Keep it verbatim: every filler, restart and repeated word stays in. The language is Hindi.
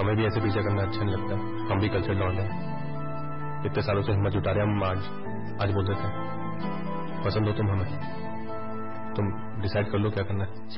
हमें भी ऐसे पीछे करना अच्छा नहीं लगता। हम भी कल्चर लौट हैं, इतने सालों से हिम्मत जुटा रहे हम आज आज बोल देते हैं। पसंद हो तुम हमें, तुम डिसाइड कर लो क्या करना है।